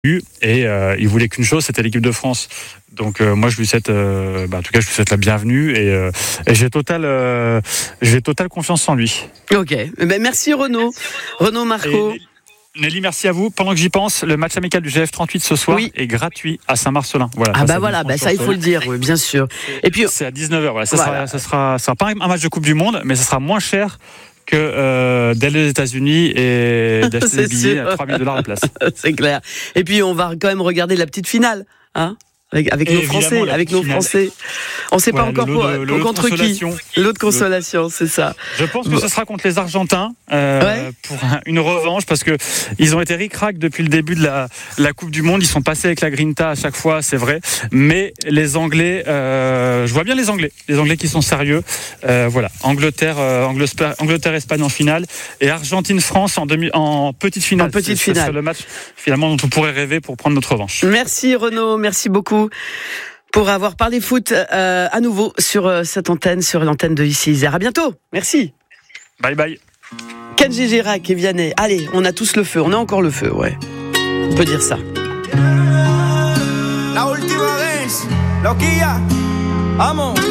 et il voulait qu'une chose, c'était l'équipe de France. Donc moi je lui souhaite en tout cas je lui souhaite la bienvenue et j'ai totale confiance en lui. Ok, merci Renaud Marco. Nelly, merci à vous. Pendant que j'y pense, le match amical du GF38 ce soir est gratuit à Saint-Marcelin. Voilà, ça il faut le dire, oui, bien sûr. Et puis c'est à 19h. Voilà, ça sera pas un match de Coupe du Monde, mais ça sera moins cher que d'aller aux États-Unis et d'acheter des billets à $3,000 la place. C'est clair. Et puis on va quand même regarder la petite finale, hein, avec nos Français. On ne sait pas encore contre qui. L'autre consolation, c'est ça. Je pense que ce sera contre les Argentins pour une revanche, parce que ils ont été ric-rac depuis le début de la Coupe du Monde. Ils sont passés avec la Grinta à chaque fois, c'est vrai. Mais les Anglais, je vois bien les Anglais qui sont sérieux. Angleterre, Espagne en finale et Argentine-France en petite finale. C'est le match finalement dont on pourrait rêver pour prendre notre revanche. Merci Renaud, merci beaucoup pour avoir parlé foot à nouveau sur cette antenne, sur l'antenne de ici Isère. À bientôt, merci. Bye bye. Kenji Girac et Vianney. Allez, on a tous le feu, on a encore le feu, ouais. On peut dire ça. La última vez, loquilla, vamos.